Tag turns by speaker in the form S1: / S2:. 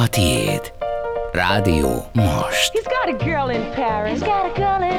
S1: a tiéd. Rádió most.
S2: He's got a girl in Paris.
S3: He's got a girl in